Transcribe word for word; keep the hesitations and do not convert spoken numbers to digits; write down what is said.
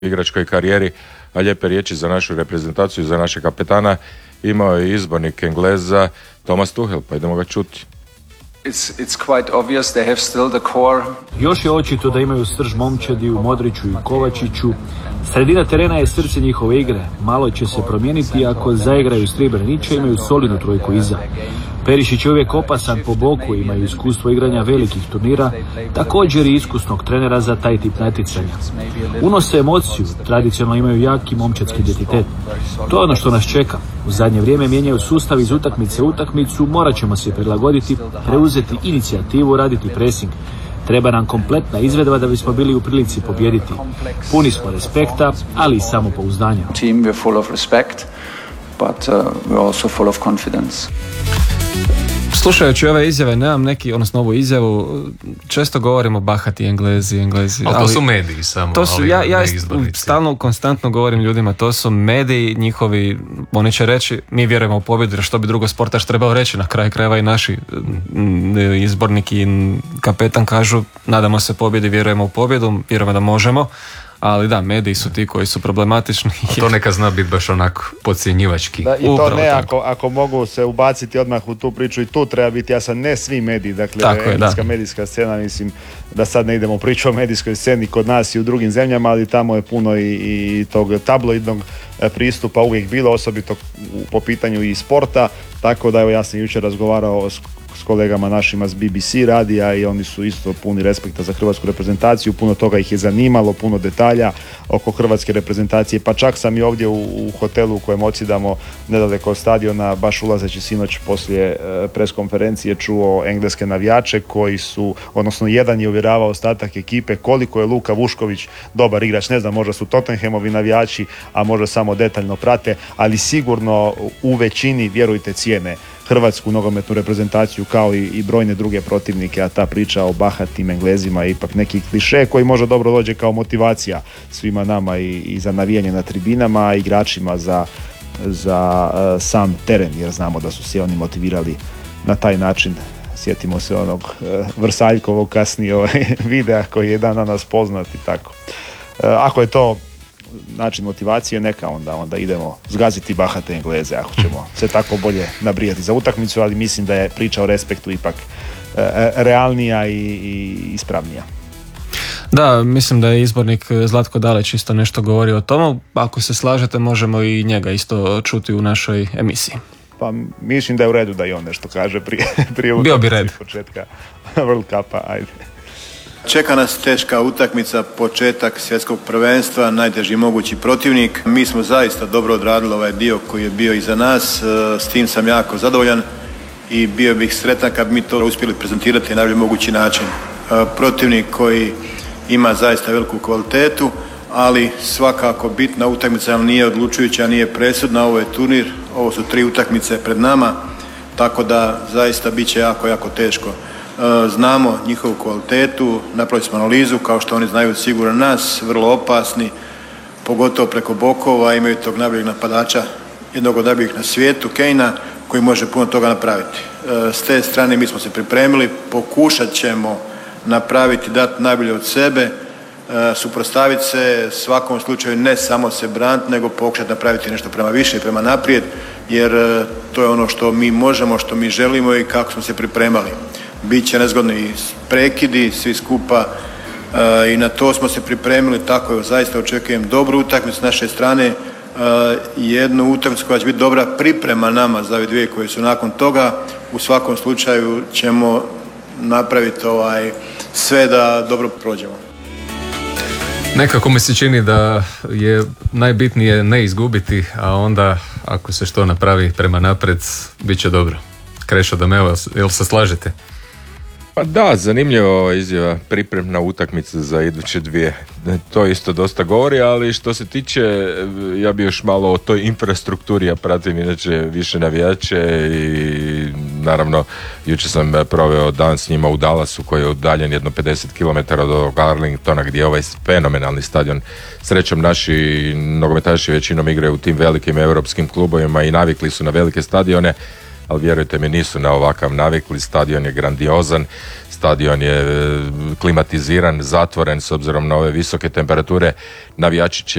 igračkoj karijeri, a lijepe riječi za našu reprezentaciju, za naše kapetana imao je izbornik Engleza Thomas Tuchel, pa idemo ga čuti. It's, it's quite obvious they have still the core. Još je očito da imaju srž momčadi u Modriću i Kovačiću. Sredina terena je srce njihove igre. Malo će se promijeniti ako zaigraju Srebreniče, imaju solidnu trojku iza. Perišić je uvijek opasan po boku, imaju iskustvo igranja velikih turnira, također i iskusnog trenera za taj tip natjecanja. Unose emociju, tradicionalno imaju jaki momčadski identitet. To je ono što nas čeka. U zadnje vrijeme mijenjaju sustav iz utakmice u utakmicu, morat ćemo se prilagoditi, preuzeti inicijativu, raditi pressing. Treba nam kompletna izvedba da bismo bili u prilici pobijediti. Puni smo respekta, ali i samopouzdanja. Team, we're full of respect, but uh, we're also full of confidence. Slušajući ove izjave, nemam neki, odnosno ovu izjavu, često govorimo bahati Englezi, Englezi. Ali to su mediji samo. To su, ali ja, ja izbornici. stalno, konstantno govorim ljudima, to su mediji njihovi, oni će reći, mi vjerujemo u pobjedu, jer što bi drugo sportaš trebao reći, na kraju krajeva i naši izbornik i kapetan kažu, nadamo se pobjedi, vjerujemo u pobjedu, vjerujemo da možemo. Ali da, mediji su ti koji su problematični. A to neka zna biti baš onako podcjenjivački. Da, i to Upravo ne tako. ako, ako mogu se ubaciti odmah u tu priču, i tu treba biti jasan, ne svi mediji, dakle Tako je, engleska da. medijska scena, mislim da sad ne idemo priču o medijskoj sceni kod nas i u drugim zemljama, ali tamo je puno i, i tog tabloidnog pristupa uvijek bilo, osobito po pitanju i sporta, tako da evo ja sam jučer razgovarao s s kolegama našima s B B C radija i oni su isto puni respekta za hrvatsku reprezentaciju, puno toga ih je zanimalo, puno detalja oko hrvatske reprezentacije, pa čak sam i ovdje u, u hotelu u kojem odsidamo nedaleko od stadiona, baš ulazeći sinoć poslije e, pres konferencije čuo engleske navijače koji su, odnosno jedan je uvjeravao ostatak ekipe koliko je Luka Vušković dobar igrač, ne znam, možda su Tottenhamovi navijači, a možda samo detaljno prate, ali sigurno u većini, vjerujte, cijene hrvatsku nogometnu reprezentaciju kao i, i brojne druge protivnike, a ta priča o bahatim Englezima je ipak neki kliše koji možda dobro dođe kao motivacija svima nama i, i za navijanje na tribinama, a igračima za, za uh, sam teren, jer znamo da su se oni motivirali na taj način. Sjetimo se onog uh, Vrsaljkovog kasnije ovaj, videa koji je dan danas poznat i tako. Uh, ako je to način motivacije, neka onda onda idemo zgaziti bahate Engleze ako ćemo se tako bolje nabrijati za utakmicu, ali mislim da je priča o respektu ipak e, realnija i, i ispravnija. Da, mislim da je izbornik Zlatko Dalić isto nešto govorio o tomu. Ako se slažete, možemo i njega isto čuti u našoj emisiji. Pa mislim da je u redu da i on nešto kaže prije, prije Bio bi red. početka World Cupa. Ajde. Čeka nas teška utakmica, početak svjetskog prvenstva, najteži mogući protivnik. Mi smo zaista dobro odradili ovaj dio koji je bio iza nas, s tim sam jako zadovoljan i bio bih sretan kad bi mi to uspjeli prezentirati na najbolji mogući način. Protivnik koji ima zaista veliku kvalitetu, ali svakako bitna utakmica nije odlučujuća, nije presudna, ovo je turnir, ovo su tri utakmice pred nama, tako da zaista bit će jako, jako teško. Znamo njihovu kvalitetu, napravili smo analizu, kao što oni znaju sigurno nas, vrlo opasni, pogotovo preko bokova, imaju tog najboljeg napadača, jednog od najboljih na svijetu, Kejna, koji može puno toga napraviti. S te strane mi smo se pripremili, pokušat ćemo napraviti, dati najbolje od sebe, suprotstaviti se, svakom slučaju ne samo se braniti, nego pokušati napraviti nešto prema više i prema naprijed, jer to je ono što mi možemo, što mi želimo i kako smo se pripremali. Biće nezgodni prekidi, svi skupa e, i na to smo se pripremili, tako je, zaista očekujem dobru utakmicu s naše strane, e, jednu utakmicu koja će biti dobra priprema nama za ove dvije koje su nakon toga. U svakom slučaju ćemo napraviti ovaj, sve da dobro prođemo. Nekako mi se čini da je najbitnije ne izgubiti, a onda ako se što napravi prema napred, bit će dobro. Krešo Dameo, jel se slažete? Pa da, zanimljiva izjava, pripremna utakmica za iduće dvije. To isto dosta govori, ali što se tiče, ja bi još malo o toj infrastrukturi, ja pratim inače više navijače i naravno jučer sam proveo dan s njima u Dallasu koji je udaljen jedno pedeset kilometara od Arlingtona gdje je ovaj fenomenalni stadion. Srećom naši nogometaši većinom igraju u tim velikim europskim klubovima i navikli su na velike stadione, ali vjerujte mi nisu na ovakav navikli, stadion je grandiozan, stadion je klimatiziran, zatvoren s obzirom na ove visoke temperature, navijači će